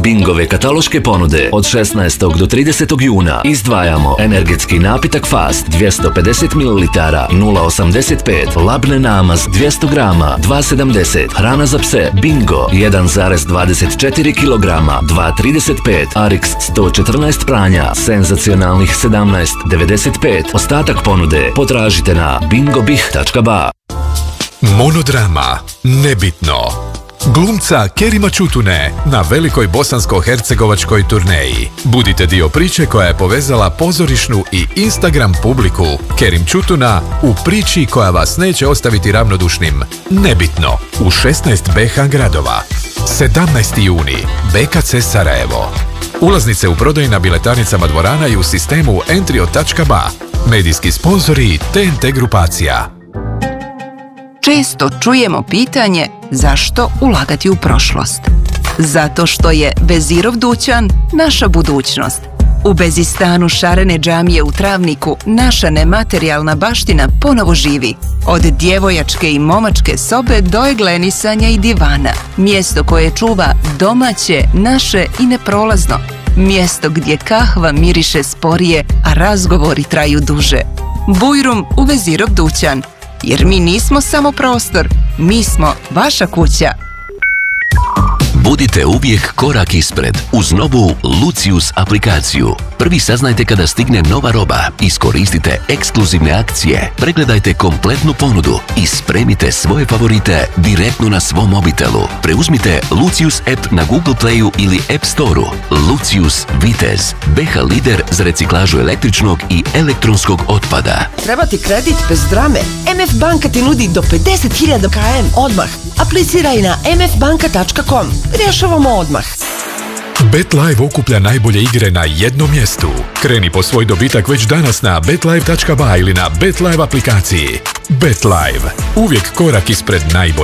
Bingove kataloške ponude od 16. do 30. juna izdvajamo energetski napitak Fast 250 ml 0,85, labne namaz 200 grama 2,70, hrana za pse Bingo 1,24 kg 2,35, Arix 114 pranja senzacionalnih 17,95. Ostatak ponude potražite na bingobih.ba. Monodrama Nebitno. Glumca Kerima Čutune na velikoj bosansko-hercegovačkoj turneji. Budite dio priče koja je povezala pozorišnu i Instagram publiku. Kerim Čutuna u priči koja vas neće ostaviti ravnodušnim. Nebitno u 16 BH gradova. 17. juni BKC Sarajevo. Ulaznice u prodaju na biletarnicama dvorana i u sistemu entrio.ba. Medijski sponzori TNT grupacija. Često čujemo pitanje zašto ulagati u prošlost. Zato što je Vezirov dućan naša budućnost. U Bezistanu šarene džamije u Travniku naša nematerijalna baština ponovo živi. Od djevojačke i momačke sobe do eglenisanja i divana. Mjesto koje čuva domaće, naše i neprolazno. Mjesto gdje kahva miriše sporije, a razgovori traju duže. Bujrum u Vezirov dućan. Jer mi nismo samo prostor, mi smo vaša kuća. Budite uvijek korak ispred uz novu Lucius aplikaciju. Prvi saznajte kada stigne nova roba, iskoristite ekskluzivne akcije, pregledajte kompletnu ponudu i spremite svoje favorite direktno na svom mobitelu. Preuzmite Lucius app na Google Playu ili App Storeu. Lucius Vitez, BH lider za reciklažu električnog i elektronskog otpada. Treba ti kredit bez drame? MF Banka ti nudi do 50.000 km odmah. Apliciraj na mfbanka.com. Rješavamo odmah. BetLive okuplja najbolje igre na jednom mjestu. Kreni po svoj dobitak već danas na betlive.ba ili na BetLive aplikaciji. BetLive. Uvijek korak ispred najbolje.